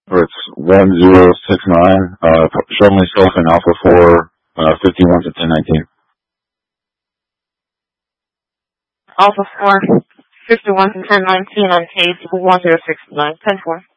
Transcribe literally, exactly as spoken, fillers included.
or it's one zero six nine. Uh, show myself in Alpha four, uh, fifty-one to ten nineteen. Alpha four, fifty-one to ten nineteen on page one zero six nine, ten four.